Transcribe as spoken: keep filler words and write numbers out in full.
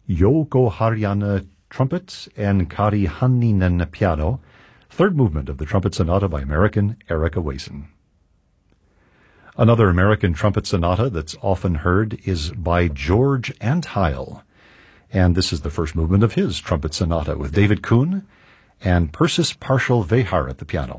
Jouko Harjanne trumpet, and Kari Hanninen piano. Third movement of the Trumpet Sonata by American Erica Wason. Another American trumpet sonata that's often heard is by George Antheil, and this is the first movement of his trumpet sonata with David Kuhn and Persis Partial Vehar at the piano.